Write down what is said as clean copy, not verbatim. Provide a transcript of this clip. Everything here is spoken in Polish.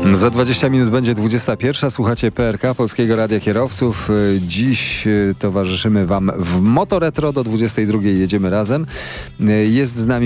Za 20 minut będzie 21. Słuchacie PRK, Polskiego Radia Kierowców. Dziś towarzyszymy Wam w Motoretro do 22. Jedziemy razem. Jest z nami